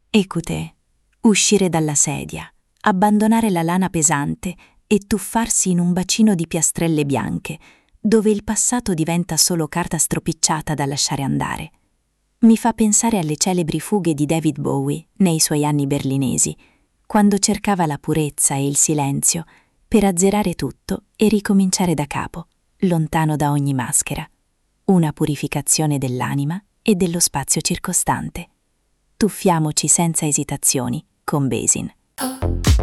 Ecute, uscire dalla sedia, abbandonare la lana pesante e tuffarsi in un bacino di piastrelle bianche, dove il passato diventa solo carta stropicciata da lasciare andare. Mi fa pensare alle celebri fughe di David Bowie nei suoi anni berlinesi, quando cercava la purezza e il silenzio per azzerare tutto e ricominciare da capo, lontano da ogni maschera. Una purificazione dell'anima e dello spazio circostante. Tuffiamoci senza esitazioni con Basin.